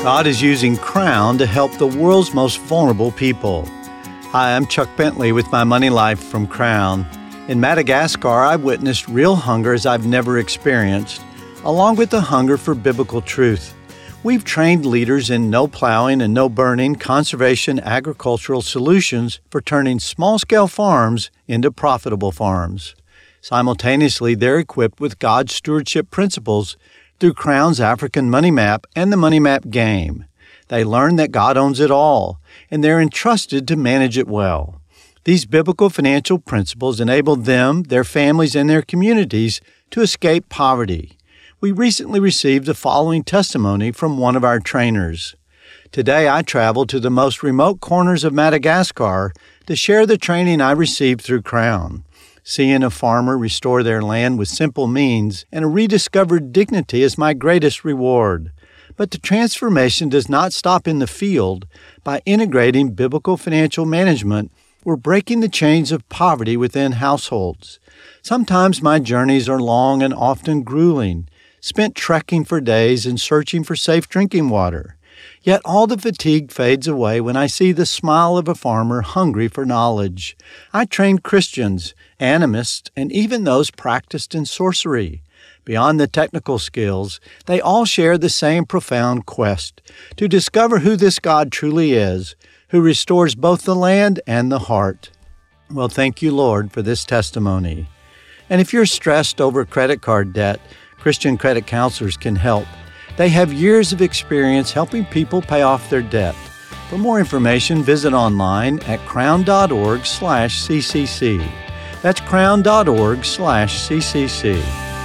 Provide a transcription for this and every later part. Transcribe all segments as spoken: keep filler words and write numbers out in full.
God is using Crown to help the world's most vulnerable people. Hi, I'm Chuck Bentley with my Money Life from Crown. In Madagascar, I witnessed real hunger as I've never experienced, along with the hunger for biblical truth. We've trained leaders in no plowing and no burning conservation agricultural solutions for turning small-scale farms into profitable farms. Simultaneously, they're equipped with God's stewardship principles through Crown's African Money Map and the Money Map game. They learn that God owns it all, and they're entrusted to manage it well. These biblical financial principles enable them, their families, and their communities to escape poverty. We recently received the following testimony from one of our trainers. Today, I traveled to the most remote corners of Madagascar to share the training I received through Crown. Seeing a farmer restore their land with simple means and a rediscovered dignity is my greatest reward. But the transformation does not stop in the field. By integrating biblical financial management, we're breaking the chains of poverty within households. Sometimes my journeys are long and often grueling, spent trekking for days and searching for safe drinking water. Yet all the fatigue fades away when I see the smile of a farmer hungry for knowledge. I train Christians, animists, and even those practiced in sorcery. Beyond the technical skills, they all share the same profound quest to discover who this God truly is, who restores both the land and the heart. Well, thank you, Lord, for this testimony. And if you're stressed over credit card debt, Christian credit counselors can help. They have years of experience helping people pay off their debt. For more information, visit online at crown.org slash ccc. That's crown.org slash ccc.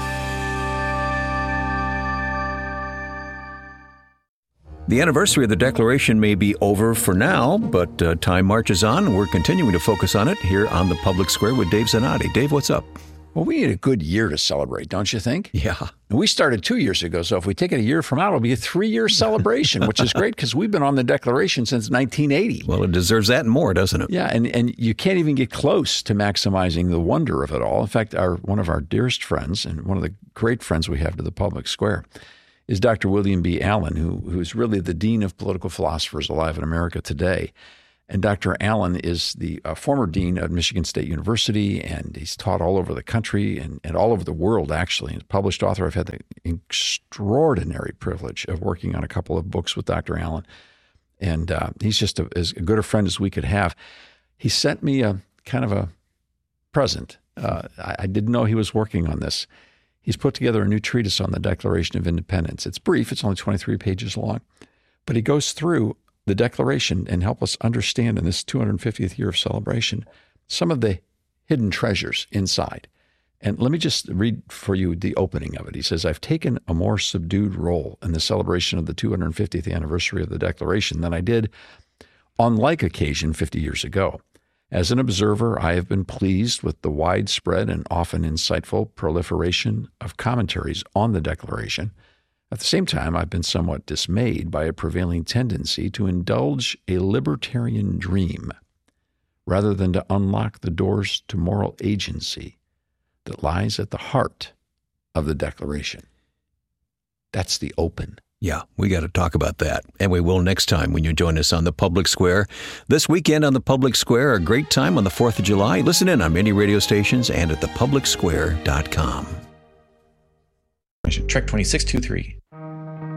The anniversary of the Declaration may be over for now, but uh, time marches on. We're continuing to focus on it here on the Public Square with Dave Zanotti. Dave, what's up? Well, we need a good year to celebrate, don't you think? Yeah. We started two years ago, so if we take it a year from now, it'll be a three-year celebration, which is great because we've been on the Declaration since nineteen eighty. Well, it deserves that and more, doesn't it? Yeah, and, and you can't even get close to maximizing the wonder of it all. In fact, our one of our dearest friends and one of the great friends we have to the Public Square is Doctor William B. Allen, who who's really the dean of political philosophers alive in America today. And Doctor Allen is the uh, former dean at Michigan State University, and he's taught all over the country and, and all over the world, actually. He's a published author. I've had the extraordinary privilege of working on a couple of books with Doctor Allen, and uh, he's just a, as good a friend as we could have. He sent me a kind of a present. Uh, I, I didn't know he was working on this. He's put together a new treatise on the Declaration of Independence. It's brief. It's only twenty-three pages long, but he goes through the Declaration and help us understand in this two hundred fiftieth year of celebration some of the hidden treasures inside. And let me just read for you the opening of it. He says, I've taken a more subdued role in the celebration of the two hundred fiftieth anniversary of the Declaration than I did on like occasion fifty years ago. As an observer, I have been pleased with the widespread and often insightful proliferation of commentaries on the Declaration. At the same time, I've been somewhat dismayed by a prevailing tendency to indulge a libertarian dream rather than to unlock the doors to moral agency that lies at the heart of the Declaration. That's the open. Yeah, we got to talk about that. And we will next time when you join us on the Public Square. This weekend on the Public Square, a great time on the fourth of July. Listen in on many radio stations and at the public square dot com. Trek twenty-six two three.